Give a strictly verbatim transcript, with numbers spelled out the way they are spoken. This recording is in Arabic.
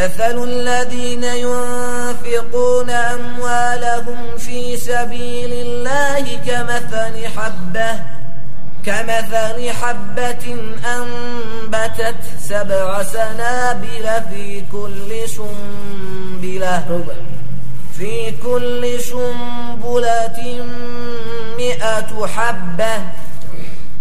مثل الذين ينفقون أموالهم في سبيل الله كمثل حبة كمثل حبة أنبتت سبع سنابل في كل سنبلة في كل سنبلة مئة حبة